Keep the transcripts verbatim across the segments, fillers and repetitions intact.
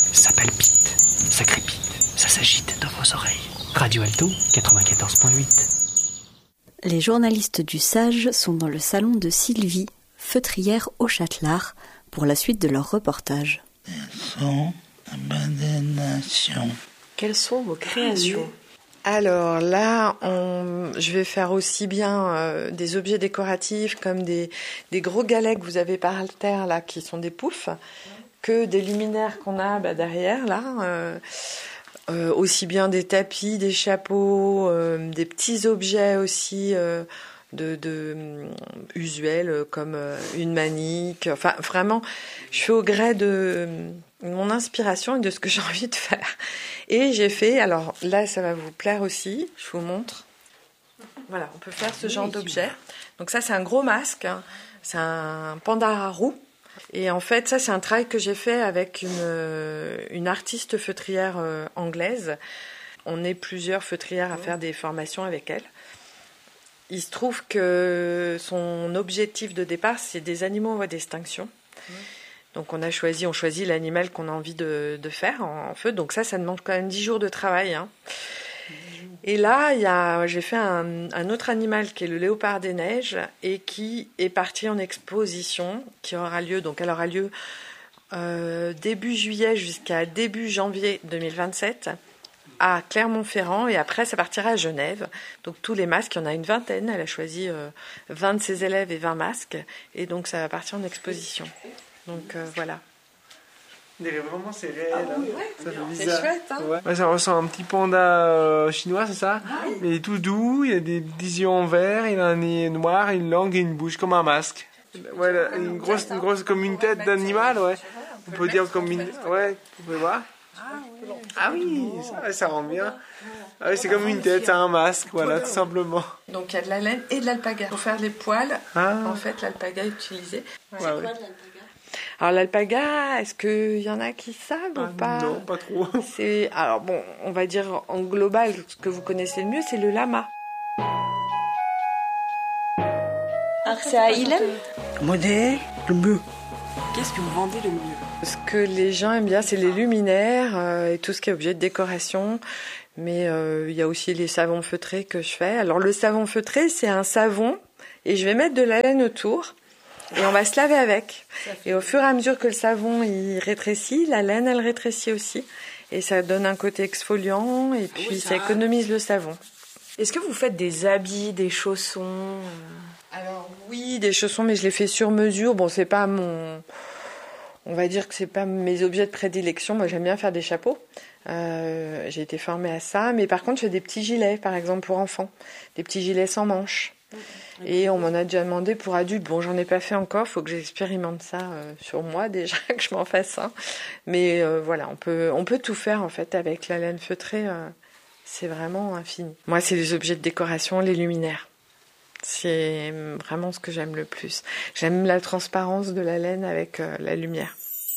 Ça palpite, ça crépite, ça s'agite dans vos oreilles. Radio Alto, quatre-vingt-quatorze virgule huit. Les journalistes du Sage sont dans le salon de Sylvie, feutrière au Châtelard, pour la suite de leur reportage. Son abandonnation. Quelles sont vos créations ? Alors là, on, je vais faire aussi bien euh, des objets décoratifs comme des, des gros galets que vous avez par terre là, qui sont des poufs, que des luminaires qu'on a bah, derrière là. Euh, euh, aussi bien des tapis, des chapeaux, euh, des petits objets aussi euh, de, de um, usuels comme euh, une manique. Enfin, vraiment, je fais au gré de mon inspiration et de ce que j'ai envie de faire. Et j'ai fait, alors là, ça va vous plaire aussi, je vous montre. Voilà, on peut faire ce genre d'objet. Donc ça, c'est un gros masque, hein. C'est un panda à roue. Et en fait, ça, c'est un travail que j'ai fait avec une, une artiste feutrière euh, anglaise. On est plusieurs feutrières à faire des formations avec elle. Il se trouve que son objectif de départ, c'est des animaux en voie d'extinction. Donc on a choisi, on choisit l'animal qu'on a envie de, de faire en, en feu. Donc ça, ça demande quand même dix jours de travail, hein. Et là, il y a, j'ai fait un, un autre animal qui est le léopard des neiges et qui est parti en exposition, qui aura lieu, donc elle aura lieu euh, début juillet jusqu'à début janvier deux mille vingt-sept à Clermont-Ferrand, et après ça partira à Genève. Donc tous les masques, il y en a une vingtaine, elle a choisi euh, vingt de ses élèves et vingt masques, et donc ça va partir en exposition. Donc euh, voilà. Vraiment, c'est réel. Ah oui, ouais, ça fait c'est bizarre. chouette, hein. Ouais. Ouais, ça ressemble à un petit panda euh, chinois, c'est ça? Oui. Mais il est tout doux, il a des petits yeux en vert, il a un nez noir, une langue et une bouche comme un masque. Ouais, là, une grosse, une grosse comme une tête d'animal, ouais. On peut dire comme une. Ouais, vous pouvez voir. Ah oui, ça, ça rend bien. Ah oui, c'est comme une tête, c'est un masque, voilà, tout simplement. Donc il y a de la laine et de l'alpaga. Pour faire les poils, ah. En fait, l'alpaga est utilisé. C'est ouais, quoi ouais. de l'alpaga? Alors l'alpaga, est-ce qu'il y en a qui savent ah, ou pas? Non, pas trop. C'est, alors bon, on va dire en global, ce que vous connaissez le mieux, c'est le lama. Alors c'est à Ilem? Modèle, le mieux. Qu'est-ce que vous vendez le mieux? Ce que les gens aiment bien, c'est les luminaires euh, et tout ce qui est objet de décoration. Mais euh, il y a aussi les savons feutrés que je fais. Alors le savon feutré, c'est un savon et je vais mettre de la laine autour. Et on va se laver avec. Et au fur et à mesure que le savon il rétrécit, la laine elle rétrécit aussi. Et ça donne un côté exfoliant et puis oui, ça, ça économise le savon. Est-ce que vous faites des habits, des chaussons? Alors oui, des chaussons, mais je les fais sur mesure. Bon, c'est pas mon... On va dire que c'est pas mes objets de prédilection. Moi, j'aime bien faire des chapeaux. Euh, j'ai été formée à ça. Mais par contre, je fais des petits gilets, par exemple, pour enfants. Des petits gilets sans manches. Et on m'en a déjà demandé pour adultes. Bon, j'en ai pas fait encore, faut que j'expérimente ça euh, sur moi déjà, que je m'en fasse un. Mais euh, voilà, on peut, on peut tout faire en fait avec la laine feutrée, euh, c'est vraiment infini. Moi, c'est les objets de décoration, les luminaires. C'est vraiment ce que j'aime le plus. J'aime la transparence de la laine avec euh, la lumière.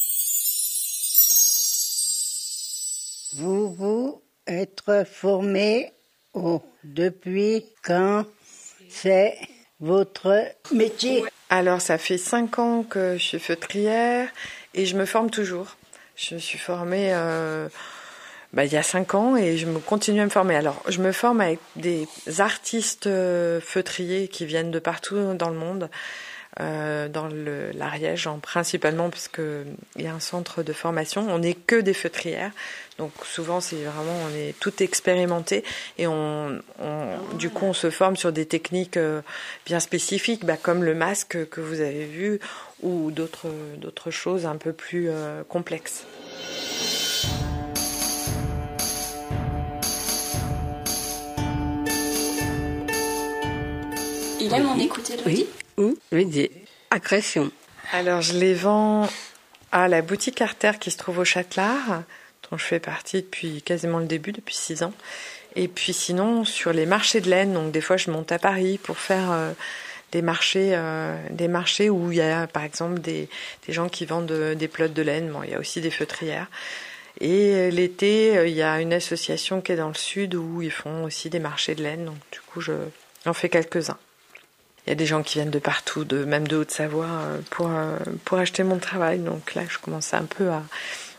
Vous vous êtes formé oh, depuis quand? C'est votre métier? Alors, ça fait cinq ans que je suis feutrière et je me forme toujours. Je me suis formée euh, bah, il y a cinq ans et je me continue à me former. Alors, je me forme avec des artistes feutriers qui viennent de partout dans le monde, euh, dans le, l'Ariège principalement, puisqu'il y a un centre de formation. On n'est que des feutrières. Donc souvent, c'est vraiment, on est tout expérimenté et on, on, du coup, on se forme sur des techniques bien spécifiques, bah, comme le masque que vous avez vu ou d'autres, d'autres choses un peu plus euh, complexes. Il aime en écouter le Oui, oui, oui, des agressions. Alors, je les vends à la boutique Artère qui se trouve au Châtelard, dont je fais partie depuis quasiment le début, depuis six ans. Et puis sinon, sur les marchés de laine, donc des fois je monte à Paris pour faire euh, des marchés euh, des marchés où il y a par exemple des, des gens qui vendent de, des pelotes de laine. Bon, il y a aussi des feutrières. Et l'été, il y a une association qui est dans le sud où ils font aussi des marchés de laine. Donc du coup, je, j'en fais quelques-uns. Il y a des gens qui viennent de partout, de, même de Haute-Savoie, pour, pour acheter mon travail. Donc là, je commence un peu à,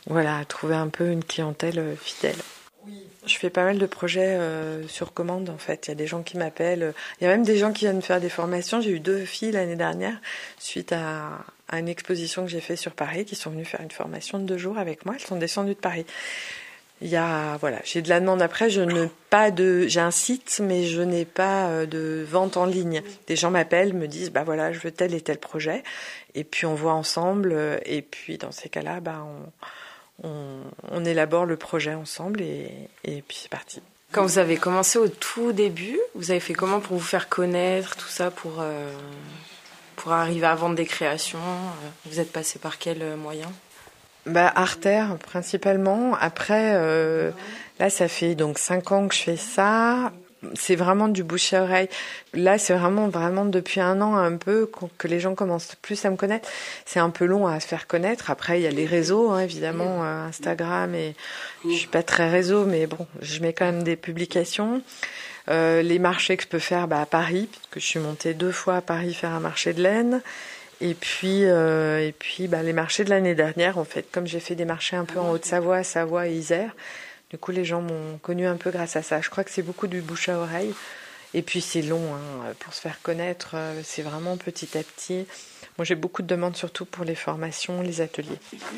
voilà, trouver un peu une clientèle fidèle. Oui. Je fais pas mal de projets euh, sur commande en fait. Il y a des gens qui m'appellent. Il y a même des gens qui viennent faire des formations. J'ai eu deux filles l'année dernière suite à, à une exposition que j'ai faite sur Paris qui sont venues faire une formation de deux jours avec moi. Elles sont descendues de Paris. Il y a voilà, j'ai de la demande. Après, je n'ai pas de, j'ai un site, mais je n'ai pas de vente en ligne. Des gens m'appellent, me disent bah voilà, je veux tel et tel projet, et puis on voit ensemble. Et puis dans ces cas-là, bah on On, on élabore le projet ensemble et, et puis c'est parti. Quand vous avez commencé au tout début, vous avez fait comment pour vous faire connaître, tout ça, pour, euh, pour arriver à vendre des créations? Vous êtes passé par quels moyens? Bah, Artère principalement. Après, euh, là ça fait donc cinq ans que je fais ça. C'est vraiment du bouche à oreille. Là, c'est vraiment, vraiment depuis un an un peu que les gens commencent plus à me connaître. C'est un peu long à se faire connaître. Après, il y a les réseaux, hein, évidemment, euh, Instagram. Et je suis pas très réseau, mais bon, je mets quand même des publications. Euh, les marchés que je peux faire, bah, à Paris, puisque je suis montée deux fois à Paris faire un marché de laine. Et puis, euh, et puis, bah, les marchés de l'année dernière, en fait, comme j'ai fait des marchés un peu en Haute-Savoie, Savoie et Isère. Du coup, les gens m'ont connu un peu grâce à ça. Je crois que c'est beaucoup du bouche à oreille. Et puis, c'est long hein, pour se faire connaître. C'est vraiment petit à petit. Moi, j'ai beaucoup de demandes, surtout pour les formations, les ateliers.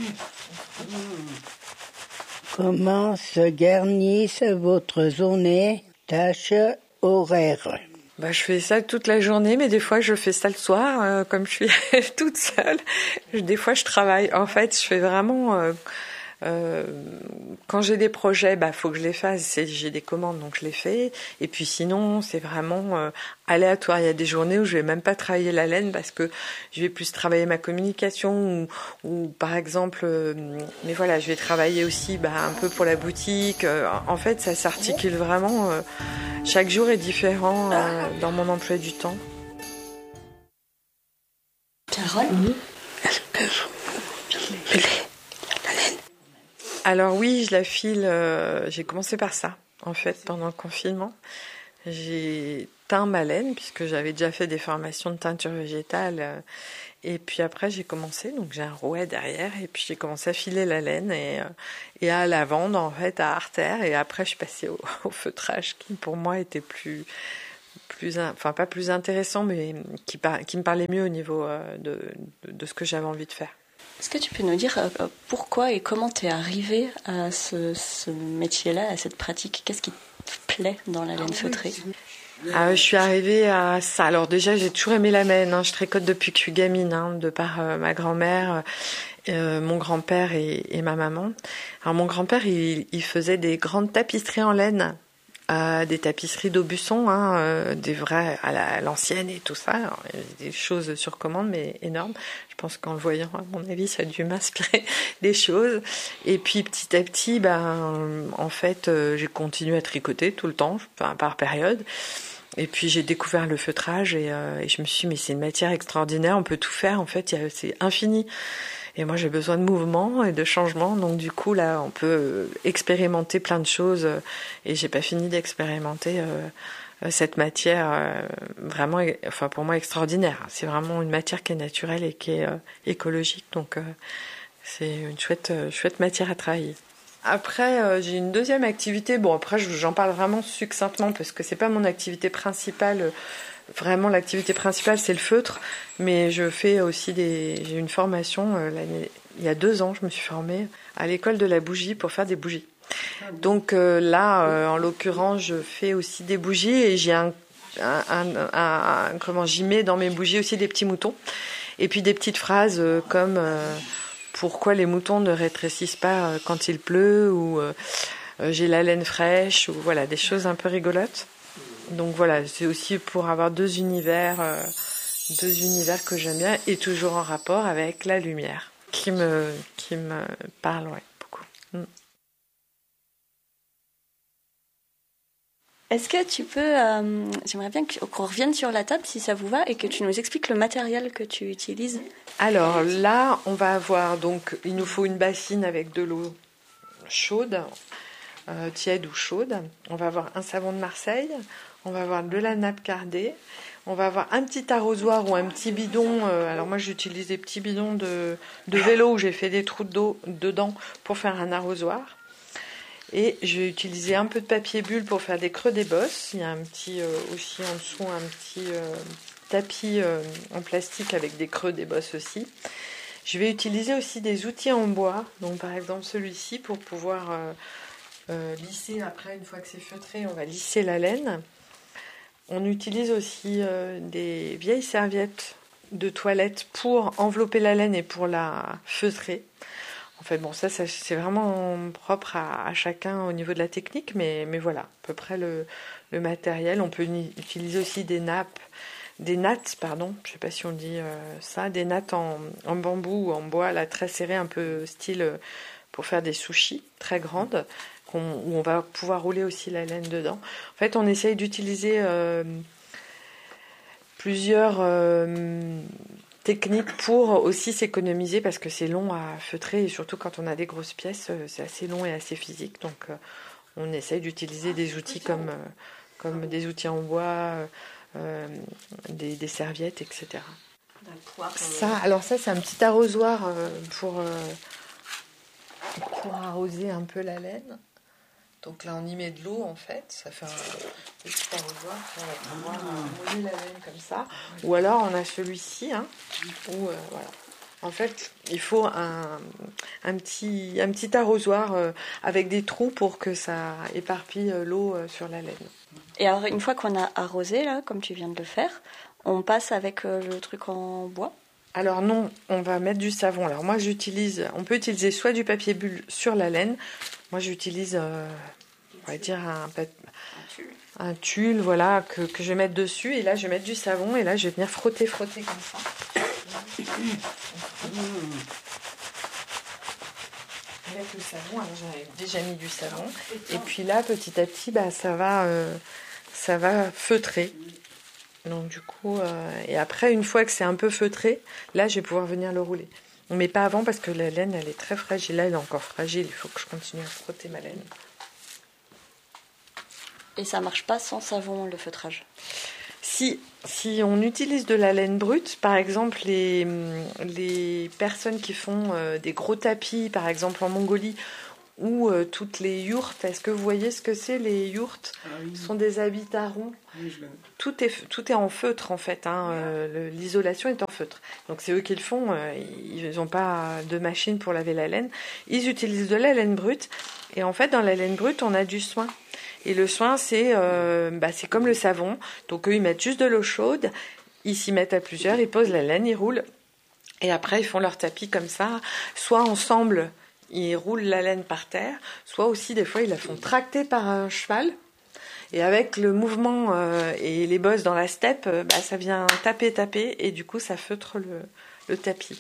Comment se garnissent votre journée, tâches horaires? Bah, je fais ça toute la journée, mais des fois, je fais ça le soir, euh, comme je suis toute seule. Des fois, je travaille. En fait, je fais vraiment... Euh, Euh, quand j'ai des projets, bah faut que je les fasse. C'est, j'ai des commandes, donc je les fais. Et puis sinon, c'est vraiment euh, aléatoire. Il y a des journées où je vais même pas travailler la laine parce que je vais plus travailler ma communication ou, ou par exemple. Euh, mais voilà, je vais travailler aussi bah, un peu pour la boutique. Euh, en fait, ça s'articule vraiment. Euh, chaque jour est différent euh, dans mon emploi du temps. Carole, mmh. Est-ce que vous filez la laine? Alors oui, je la file. Euh, j'ai commencé par ça, en fait, pendant le confinement. J'ai teint ma laine, puisque j'avais déjà fait des formations de teinture végétale. Euh, et puis après, j'ai commencé, donc j'ai un rouet derrière, et puis j'ai commencé à filer la laine et, euh, et à la vendre, en fait, à Artère. Et après, je suis passée au, au feutrage, qui pour moi était plus... plus enfin, pas plus intéressant, mais qui, par, qui me parlait mieux au niveau euh, de, de, de ce que j'avais envie de faire. Est-ce que tu peux nous dire euh, pourquoi et comment tu es arrivée à ce, ce métier-là, à cette pratique? Qu'est-ce qui te plaît dans la laine feutrée? Ah, je suis arrivée à ça. Alors déjà, j'ai toujours aimé la laine. Hein. Je tricote depuis que je suis gamine, hein, de par euh, ma grand-mère, euh, mon grand-père et, et ma maman. Alors mon grand-père, il, il faisait des grandes tapisseries en laine. Euh, des tapisseries d'Aubusson, hein, euh, des vrais à, la, à l'ancienne et tout ça. Alors, des choses sur commande, mais énormes. Je pense qu'en le voyant, à mon avis, ça a dû m'inspirer des choses. Et puis petit à petit, ben, en fait, euh, j'ai continué à tricoter tout le temps, enfin, par période. Et puis j'ai découvert le feutrage et, euh, et je me suis dit, mais c'est une matière extraordinaire, on peut tout faire, en fait, y a, c'est infini. Et moi, j'ai besoin de mouvement et de changement. Donc, du coup, là, on peut expérimenter plein de choses. Et j'ai pas fini d'expérimenter euh, cette matière euh, vraiment, enfin, pour moi, extraordinaire. C'est vraiment une matière qui est naturelle et qui est euh, écologique. Donc, euh, c'est une chouette, euh, chouette matière à travailler. Après, euh, j'ai une deuxième activité. Bon, après, j'en parle vraiment succinctement parce que c'est pas mon activité principale. Vraiment, l'activité principale, c'est le feutre, mais je fais aussi des... J'ai une formation, euh, l'année... il y a deux ans, je me suis formée à l'école de la bougie pour faire des bougies. Donc euh, là, euh, en l'occurrence, je fais aussi des bougies et j'ai un, un, un, un, un comment j'y mets dans mes bougies aussi des petits moutons et puis des petites phrases euh, comme euh, pourquoi les moutons ne rétrécissent pas euh, quand il pleut ou euh, j'ai la laine fraîche ou voilà des choses un peu rigolotes. Donc voilà, c'est aussi pour avoir deux univers, euh, deux univers que j'aime bien et toujours en rapport avec la lumière qui me, qui me parle, ouais, beaucoup. Mm. Est-ce que tu peux, euh, j'aimerais bien qu'on revienne sur la table si ça vous va et que tu nous expliques le matériel que tu utilises. Alors là, on va avoir donc, il nous faut une bassine avec de l'eau chaude, euh, tiède ou chaude. On va avoir un savon de Marseille. on va avoir de la nappe cardée, on va avoir un petit arrosoir ou un petit bidon. Euh, alors moi j'utilise des petits bidons de, de vélo où j'ai fait des trous d'eau dedans pour faire un arrosoir. Et je vais utiliser un peu de papier bulle pour faire des creux des bosses. Il y a un petit euh, aussi en dessous un petit euh, tapis euh, en plastique avec des creux des bosses aussi. Je vais utiliser aussi des outils en bois, donc par exemple celui-ci pour pouvoir euh, euh, lisser après, une fois que c'est feutré, on va lisser la laine. On utilise aussi euh, des vieilles serviettes de toilette pour envelopper la laine et pour la feutrer. En fait, bon, ça, ça c'est vraiment propre à, à chacun au niveau de la technique, mais, mais voilà, à peu près le, le matériel. On peut utiliser aussi des nappes, des nattes, pardon, je ne sais pas si on dit euh, ça, des nattes en, en bambou ou en bois, là, très serrées, un peu style euh, pour faire des sushis, très grandes, qu'on, où on va pouvoir rouler aussi la laine dedans. En fait, on essaye d'utiliser euh, plusieurs euh, techniques pour aussi s'économiser, parce que c'est long à feutrer, et surtout quand on a des grosses pièces, c'est assez long et assez physique. Donc, euh, on essaye d'utiliser des outils comme, euh, comme des outils en bois, euh, Euh, des, des serviettes, et cetera. Ça, alors ça, c'est un petit arrosoir euh, pour, euh, pour arroser un peu la laine. Donc là, on y met de l'eau, en fait. Ça fait un petit arrosoir. On va pouvoir euh, mouiller la laine comme ça. Ou alors, on a celui-ci, hein, où, euh, voilà. En fait, il faut un, un, petit, un petit arrosoir euh, avec des trous pour que ça éparpille l'eau euh, sur la laine. Et alors, une fois qu'on a arrosé, là, comme tu viens de le faire, on passe avec euh, le truc en bois? Alors non, on va mettre du savon. Alors moi, j'utilise, on peut utiliser soit du papier bulle sur la laine. Moi, j'utilise, euh, on va dire un, un tulle, voilà, que, que je vais mettre dessus. Et là, je vais mettre du savon. Et là, je vais venir frotter, frotter comme ça. Avec le savon, alors j'avais déjà mis du savon. Et puis là, petit à petit, bah, ça va, euh, ça va feutrer. Donc du coup, euh, et après, une fois que c'est un peu feutré, là, je vais pouvoir venir le rouler. Mais pas avant, parce que la laine, elle est très fragile. Là, elle est encore fragile. Il faut que je continue à frotter ma laine. Et ça marche pas sans savon, le feutrage? Si, si on utilise de la laine brute, par exemple, les, les personnes qui font euh, des gros tapis, par exemple en Mongolie, ou euh, toutes les yourtes, est-ce que vous voyez ce que c'est, les yourtes? Ah oui. Ce sont des habitats ronds. Oui, je tout, est, tout est en feutre, en fait. Hein, euh, l'isolation est en feutre. Donc c'est eux qui le font. Euh, ils n'ont pas de machine pour laver la laine. Ils utilisent de la laine brute. Et en fait, dans la laine brute, on a du soin. Et le soin, c'est, euh, bah, c'est comme le savon. Donc eux, ils mettent juste de l'eau chaude, ils s'y mettent à plusieurs, ils posent la laine, ils roulent. Et après, ils font leur tapis comme ça. Soit ensemble, ils roulent la laine par terre, soit aussi, des fois, ils la font tracter par un cheval. Et avec le mouvement euh, et les bosses dans la steppe, euh, bah, ça vient taper, taper, et du coup, ça feutre le, le tapis.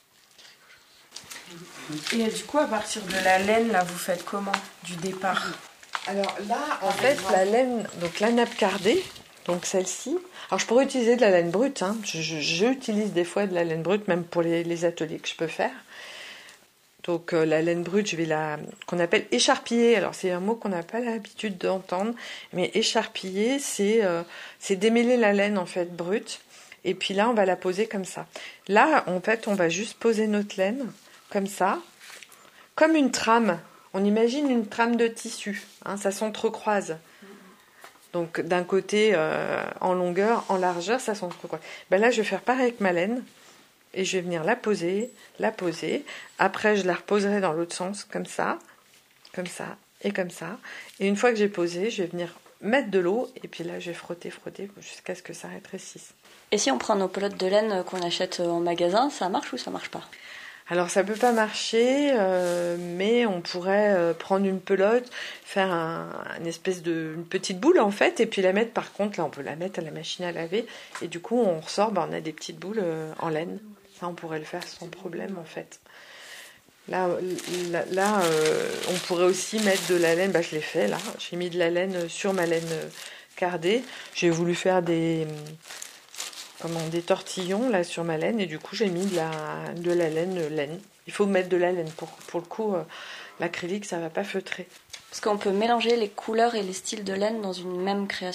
Et du coup, à partir de la laine, là, vous faites comment, du départ? Alors là, en fait, la laine, donc la nappe cardée, donc celle-ci. Alors je pourrais utiliser de la laine brute, hein. je, je, j'utilise des fois de la laine brute, même pour les, les ateliers que je peux faire. Donc euh, la laine brute, je vais la, qu'on appelle écharpiller. Alors c'est un mot qu'on n'a pas l'habitude d'entendre, mais écharpiller, c'est, euh, c'est démêler la laine en fait brute. Et puis là, on va la poser comme ça. Là, en fait, on va juste poser notre laine comme ça, comme une trame. On imagine une trame de tissu, hein, ça s'entrecroise. Donc d'un côté euh, en longueur, en largeur, ça s'entrecroise. Ben là, je vais faire pareil avec ma laine et je vais venir la poser, la poser. Après, je la reposerai dans l'autre sens, comme ça, comme ça et comme ça. Et une fois que j'ai posé, je vais venir mettre de l'eau et puis là, je vais frotter, frotter jusqu'à ce que ça rétrécisse. Et si on prend nos pelotes de laine qu'on achète en magasin, ça marche ou ça marche pas? Alors ça peut pas marcher, euh, mais on pourrait euh, prendre une pelote, faire un, une espèce de une petite boule en fait, et puis la mettre. Par contre, là, on peut la mettre à la machine à laver, et du coup, on ressort, ben, on a des petites boules euh, en laine. Ça, on pourrait le faire sans problème en fait. Là, là, là euh, on pourrait aussi mettre de la laine. Bah, je l'ai fait là. J'ai mis de la laine sur ma laine cardée. J'ai voulu faire des Comment, des tortillons là sur ma laine et du coup j'ai mis de la, de la laine laine. Il faut mettre de la laine pour, pour le coup euh, l'acrylique ça va pas feutrer. Parce qu'on peut mélanger les couleurs et les styles de laine dans une même création.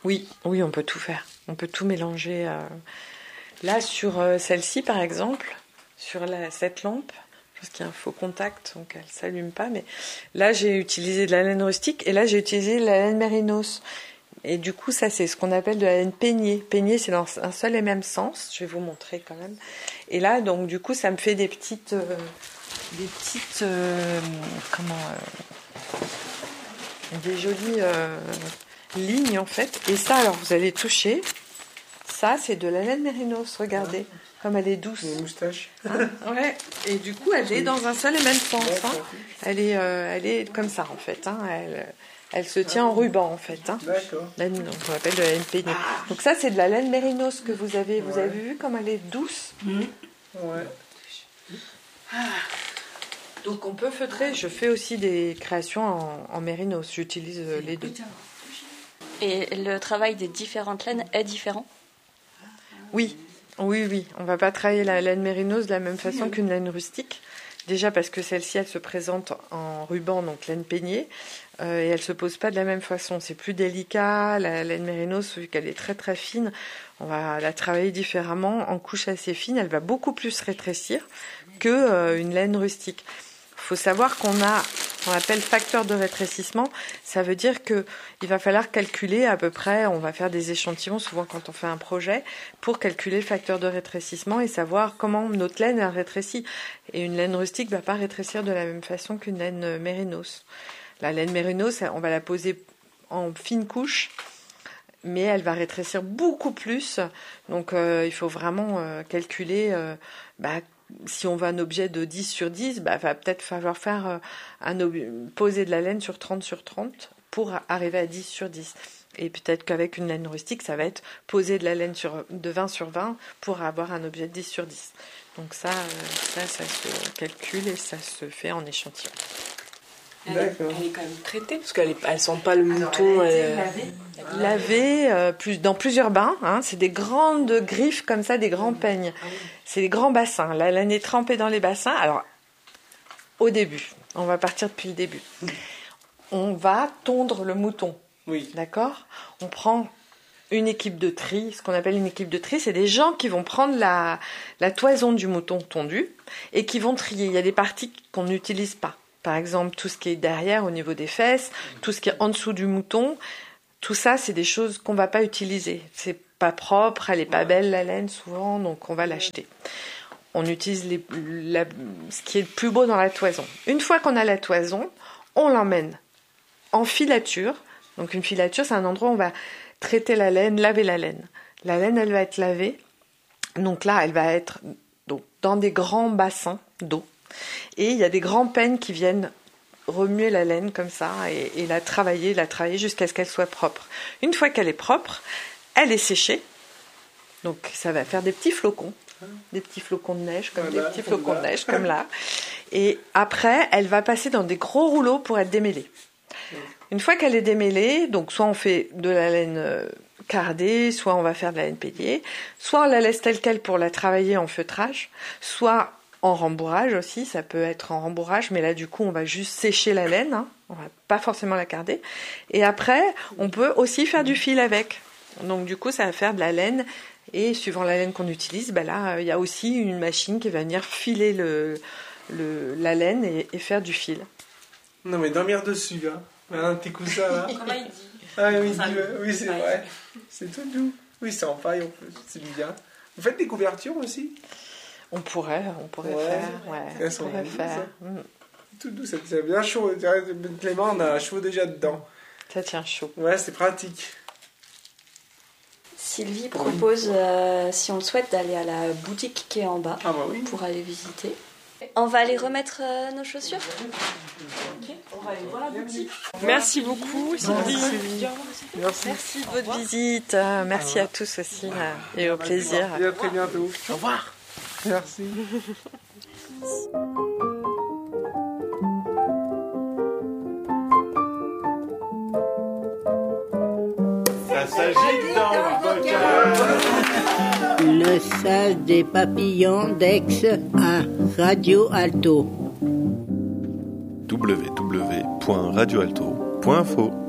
Oui, oui, on peut tout faire. On peut tout mélanger. Euh... Là, sur euh, celle-ci, par exemple, sur la, cette lampe, parce qu'il y a un faux contact, donc elle ne s'allume pas, mais là, j'ai utilisé de la laine rustique et là, j'ai utilisé de la laine mérinos. Et du coup, ça, c'est ce qu'on appelle de la laine peignée. Peignée, c'est dans un seul et même sens. Je vais vous montrer quand même. Et là, donc, du coup, ça me fait des petites... Euh, des petites... Euh, comment... Euh, des jolies euh, lignes, en fait. Et ça, alors, vous allez toucher. Ça, c'est de la laine mérinos. Regardez, comme elle est douce. Une moustache. Hein, ouais. Et du coup, elle est dans un seul et même sens. Hein. Elle est, euh, elle est comme ça, en fait. Hein. Elle... Elle se tient en ruban, en fait. Hein. D'accord. Laine, donc on appelle de la laine peignée. Donc ça, c'est de la laine mérinos que vous avez. Vous ouais. avez vu comme elle est douce. Mmh. Ouais. Ah. Donc on peut feutrer. Je fais aussi des créations en, en mérinos. J'utilise les deux. Et le travail des différentes laines est différent ? Oui, oui, oui. On ne va pas travailler la laine mérinos de la même façon qu'une laine rustique. Déjà parce que celle-ci, elle se présente en ruban, donc laine peignée, euh, et elle se pose pas de la même façon. C'est plus délicat. La laine mérinos, vu qu'elle est très très fine, on va la travailler différemment, en couche assez fine. Elle va beaucoup plus rétrécir que euh, une laine rustique. Il faut savoir qu'on a ce qu'on appelle facteur de rétrécissement. Ça veut dire que il va falloir calculer à peu près, on va faire des échantillons souvent quand on fait un projet, pour calculer le facteur de rétrécissement et savoir comment notre laine a rétréci. Et une laine rustique ne va pas rétrécir de la même façon qu'une laine mérinos. La laine mérinos, on va la poser en fine couche, mais elle va rétrécir beaucoup plus. Donc euh, il faut vraiment euh, calculer... Euh, bah, si on veut un objet de dix sur dix, bah, va peut-être falloir faire un ob... poser de la laine sur trente sur trente pour arriver à dix sur dix. Et peut-être qu'avec une laine rustique, ça va être poser de la laine sur... de vingt sur vingt pour avoir un objet de dix sur dix. Donc ça, ça, ça se calcule et ça se fait en échantillon. Elle, elle est quand même traitée, parce qu'elle ne sent pas le mouton. Alors, elle a été lavée, lavée euh, plus, dans plusieurs bains. Hein, c'est des grandes griffes comme ça, des grands peignes. C'est des grands bassins. La laine est trempée dans les bassins. Alors, au début, on va partir depuis le début. On va tondre le mouton. Oui. D'accord ? On prend une équipe de tri. Ce qu'on appelle une équipe de tri, c'est des gens qui vont prendre la, la toison du mouton tondu et qui vont trier. Il y a des parties qu'on n'utilise pas. Par exemple, tout ce qui est derrière au niveau des fesses, tout ce qui est en dessous du mouton, tout ça, c'est des choses qu'on ne va pas utiliser. C'est pas propre, elle n'est pas belle la laine souvent, donc on va l'acheter. On utilise les, la, ce qui est le plus beau dans la toison. Une fois qu'on a la toison, on l'emmène en filature. Donc une filature, c'est un endroit où on va traiter la laine, laver la laine. La laine, elle va être lavée. Donc là, elle va être donc, dans des grands bassins d'eau. Et il y a des grands peignes qui viennent remuer la laine comme ça et, et la travailler, la travailler jusqu'à ce qu'elle soit propre. Une fois qu'elle est propre, elle est séchée. Donc ça va faire des petits flocons, des petits flocons de neige, comme voilà, des petits flocons là. de neige, comme là. Et après, elle va passer dans des gros rouleaux pour être démêlée. Une fois qu'elle est démêlée, donc soit on fait de la laine cardée, soit on va faire de la laine peignée, soit on la laisse telle quelle pour la travailler en feutrage, soit en rembourrage aussi, ça peut être en rembourrage, mais là du coup on va juste sécher la laine, hein, on va pas forcément la carder. Et après, on peut aussi faire du fil avec. Donc du coup ça va faire de la laine, et suivant la laine qu'on utilise, bah là il y a aussi une machine qui va venir filer le, le, la laine et, et faire du fil. Non mais dormir dessus, hein. Un petit coussins là. Comment il dit Ah oui, dit, oui c'est vrai. C'est tout doux. Oui, c'est en paille en plus, c'est bien. Vous faites des couvertures aussi ? On pourrait, on pourrait ouais, faire, ouais, on pourrait doux, faire. Mm. Tout doux, c'est bien chaud. Clément, on a chaud déjà dedans. Ça tient chaud. Ouais, c'est pratique. Sylvie propose, euh, si on le souhaite, d'aller à la boutique qui est en bas ah bah oui. pour aller visiter. On va aller remettre euh, nos chaussures. Ok, on va aller voir la boutique. Merci beaucoup, Sylvie. Merci. Merci de votre visite. Merci à tous aussi et au plaisir. Et à très bientôt. Au revoir. Merci. Ça s'agit dans le bocal. Le sage des papillons d'Aix à Radio Alto. w w w point radio alto point info